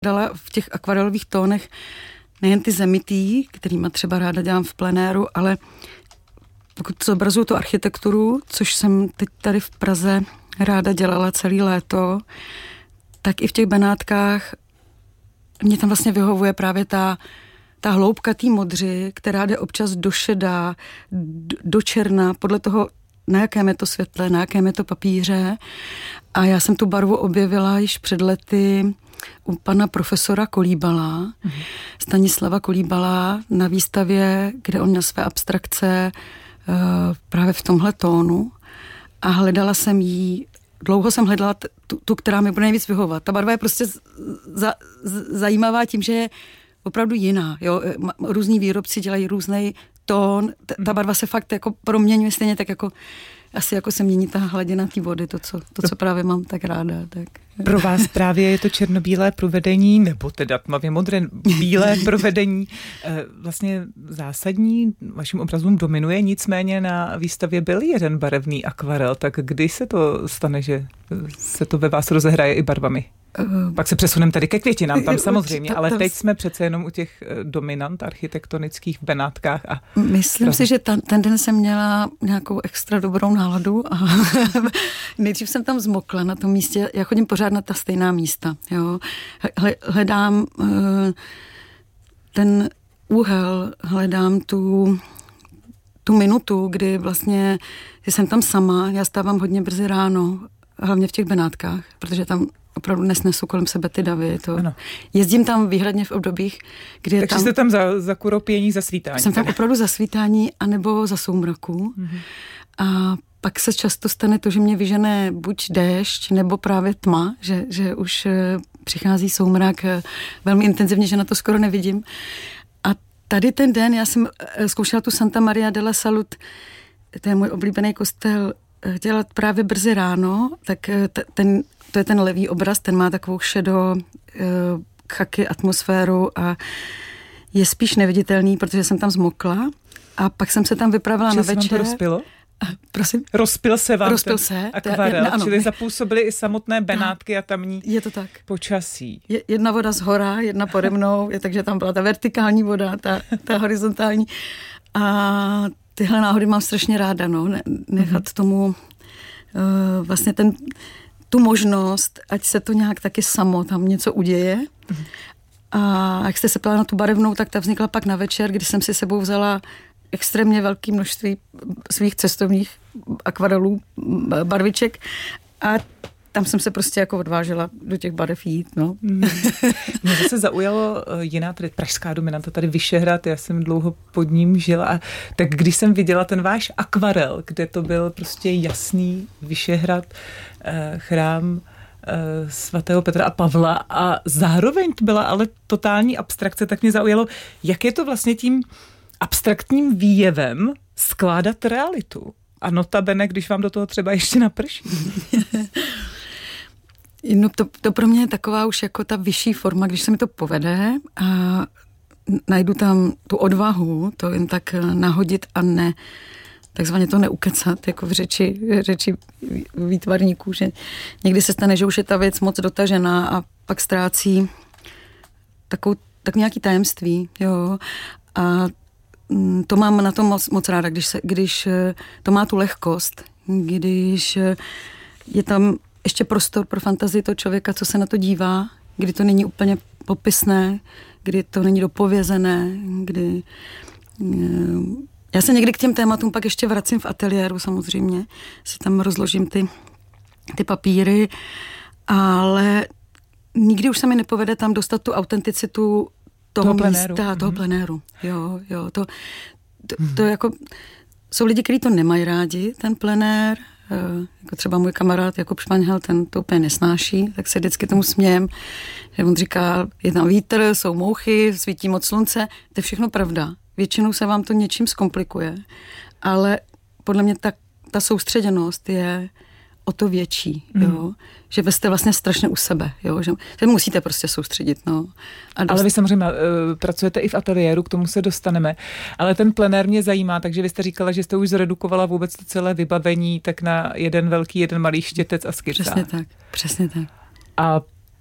dala v těch akvarelových tónech nejen ty zemitý, kterýma třeba ráda dělám v plenéru, ale pokud zobrazuju tu architekturu, což jsem teď tady v Praze ráda dělala celý léto, tak i v těch Benátkách mě tam vlastně vyhovuje právě ta hloubka té modři, která jde občas do šedá, do černa, podle toho, na jakém je to světle, na jakém je to papíře. A já jsem tu barvu objevila již před lety u pana profesora Kolíbala, Stanislava Kolíbala, na výstavě, kde on měl své abstrakce právě v tomhle tónu. A hledala jsem jí, dlouho jsem hledala tu, která mi bude nejvíc vyhovovat. Ta barva je prostě zajímavá tím, že je opravdu jiná. Jo? Různí výrobci dělají různý tón. Ta barva se fakt jako proměňuje stejně tak jako asi jako se mění ta hladina té vody, to, co právě mám tak ráda. Tak. Pro vás právě je to černobílé provedení, nebo teda tmavě modré bílé provedení vlastně zásadní, vašim obrazům dominuje, nicméně na výstavě byl jeden barevný akvarel, tak kdy se to stane, že se to ve vás rozehraje i barvami? Pak se přesuneme tady ke květinám tam samozřejmě, ale teď jsme přece jenom u těch dominant architektonických v Benátkách. Myslím si, že ten den jsem měla nějakou extra dobrou náladu a nejdřív jsem tam zmokla na tom místě. Já chodím pořád na ta stejná místa. Jo. Hledám ten úhel, hledám tu minutu, kdy vlastně jsem tam sama, já stávám hodně brzy ráno, hlavně v těch Benátkách, protože tam opravdu nesnesu kolem sebe ty davy. Jezdím tam výhradně v obdobích, kdy je takže jste tam za kuropění, za svítání. Jsem tam opravdu za svítání, anebo za soumraku. A pak se často stane to, že mě vyžene buď déšť, nebo právě tma, že už přichází soumrak velmi intenzivně, že na to skoro nevidím. A tady ten den, já jsem zkoušela tu Santa Maria della Salute, to je můj oblíbený kostel, dělat právě brzy ráno, tak to je ten levý obraz, ten má takovou šedo chaky atmosféru a je spíš neviditelný, protože jsem tam zmokla a pak jsem se tam vypravila na večer. Že se vám to rozpilo? Prosím? Rozpil se vám akvarel, ano. Čili zapůsobily i samotné Benátky a tamní je to tak. Počasí. Jedna voda zhora, jedna pode mnou, takže tam byla ta vertikální voda, ta horizontální. A tyhle náhody mám strašně ráda, nechat tomu vlastně tu možnost, ať se to nějak taky samo tam něco uděje. A jak jste se ptala na tu barevnou, tak ta vznikla pak na večer, kdy jsem si sebou vzala extrémně velké množství svých cestovních akvarelů, barviček a tam jsem se prostě jako odvážela do těch barev jít, Mě zase zaujalo jiná, tady pražská dominanta, tady Vyšehrad, já jsem dlouho pod ním žila a tak když jsem viděla ten váš akvarel, kde to byl prostě jasný Vyšehrad, chrám svatého Petra a Pavla a zároveň to byla ale totální abstrakce, tak mě zaujalo, jak je to vlastně tím abstraktním výjevem skládat realitu. A notabene, když vám do toho třeba ještě naprší. No to pro mě je taková už jako ta vyšší forma, když se mi to povede a najdu tam tu odvahu, to jen tak nahodit a ne, takzvaně to neukecat, jako v řeči výtvarníků, že někdy se stane, že už je ta věc moc dotažená a pak ztrácí tak nějaký tajemství, jo. A to mám na tom moc ráda, když to má tu lehkost, když je tam ještě prostor pro fantazii toho člověka, co se na to dívá, kdy to není úplně popisné, kdy to není dopovězené, kdy... Já se někdy k těm tématům pak ještě vracím v ateliéru samozřejmě, si tam rozložím ty papíry, ale nikdy už se mi nepovede tam dostat tu autenticitu toho místa, toho plenéru. Jo, to jako... Jsou lidi, kteří to nemají rádi, ten plenér, jako třeba můj kamarád Jakub Španěl, ten to úplně nesnáší, tak se vždycky tomu smějem, že on říká, je tam vítr, jsou mouchy, svítí moc slunce, to je všechno pravda. Většinou se vám to něčím zkomplikuje, ale podle mě ta soustředěnost je o to větší, jo? Že vy jste vlastně strašně u sebe, jo? Že musíte prostě soustředit. Ale vy samozřejmě pracujete i v ateliéru, k tomu se dostaneme, ale ten plenér mě zajímá, takže vy jste říkala, že jste už zredukovala vůbec to celé vybavení tak na jeden velký, jeden malý štětec a skicář. Přesně tak. A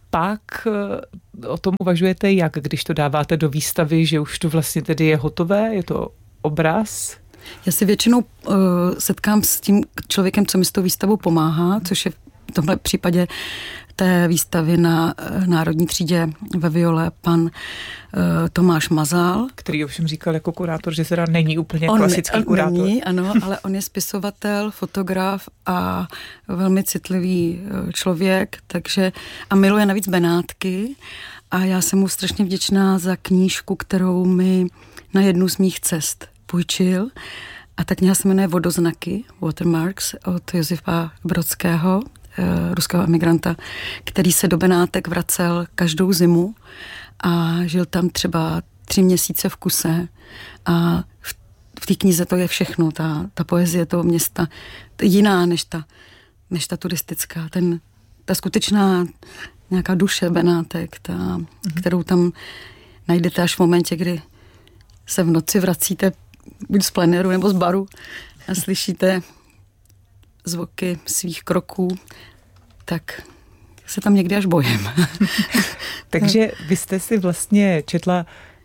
pak o tom uvažujete jak, když to dáváte do výstavy, že už to vlastně tedy je hotové, je to obraz? Já si většinou setkám s tím člověkem, co mi s tou výstavou pomáhá, což je v tomhle případě té výstavy na Národní třídě ve Viole pan Tomáš Mazal. Který ovšem říkal jako kurátor, že teda není úplně klasický kurátor. Není, ano, ale on je spisovatel, fotograf a velmi citlivý člověk, takže a miluje navíc Benátky a já jsem mu strašně vděčná za knížku, kterou mi na jednu z mých cest půjčil. A ta kniha se jmenuje Vodoznaky, Watermarks, od Josefa Brodského, ruského emigranta, který se do Benátek vracel každou zimu a žil tam třeba 3 měsíce v kuse a v té knize to je všechno, ta poezie toho města jiná než ta turistická, ta skutečná nějaká duše Benátek, kterou tam najdete až v momentě, kdy se v noci vracíte buď z plenéru nebo z baru a slyšíte zvuky svých kroků, tak se tam někdy až bojím. Takže vy jste si vlastně četla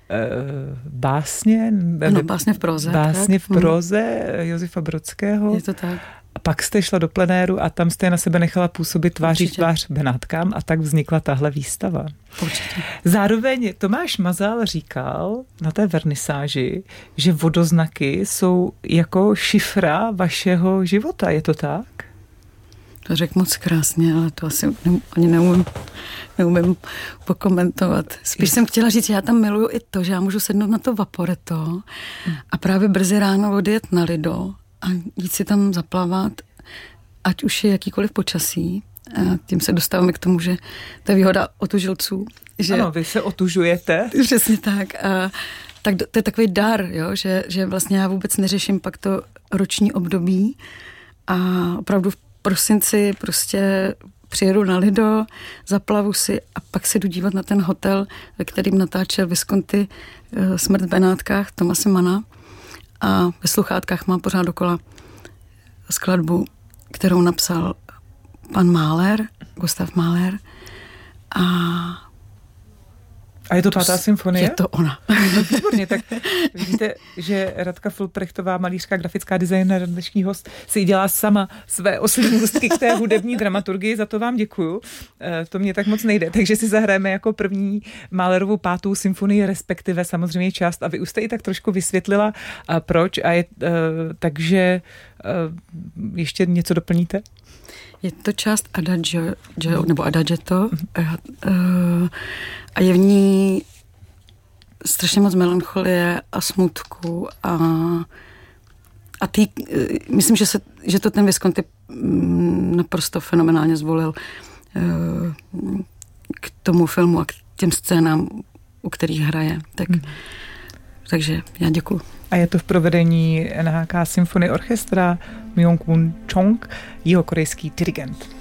básně? Ano, básně v proze. Básně v proze Josefa Brodského. Je to tak. A pak jste šla do plenéru a tam jste na sebe nechala působit tváří tvář Benátkám a tak vznikla tahle výstava. Určitě. Zároveň Tomáš Mazal říkal na té vernisáži, že vodoznaky jsou jako šifra vašeho života. Je to tak? To řekl moc krásně, ale to asi ani neumím pokomentovat. Spíš jsem chtěla říct, že já tam miluju i to, že já můžu sednout na to Vaporetto a právě brzy ráno odjet na Lido a jít si tam zaplavat, ať už je jakýkoliv počasí. A tím se dostáváme k tomu, že to je výhoda otužilců. Že, ano, vy se otužujete. Přesně tak. A tak to je takový dar, jo? Že vlastně já vůbec neřeším pak to roční období a opravdu v prosinci prostě přijedu na Lido, zaplavu si a pak se jdu dívat na ten hotel, ve kterým natáčel Visconti Smrt v Benátkách Tomase Manna a ve sluchátkách mám pořád dokola skladbu, kterou napsal pan Mahler, Gustav Mahler a je to 5. symfonie? Je to ona. No, výborně, tak vidíte, že Radka Fulprechtová, malířka, grafická designer, dnešní host, si dělá sama své oslí můstky k té hudební dramaturgii, za to vám děkuju. To mě tak moc nejde, takže si zahrajeme jako první Mahlerovu 5. symfonii, respektive samozřejmě část a vy už jste i tak trošku vysvětlila, proč a je, takže ještě něco doplníte? Je to část Adagio, nebo Adagetto a je v ní strašně moc melancholie a smutku a myslím, že to ten Visconti naprosto fenomenálně zvolil k tomu filmu a k těm scénám, u kterých hraje. Takže já děkuju. A je to v provedení NHK Symphony Orchestra, Myung-Whun Chung, jihokorejský dirigent.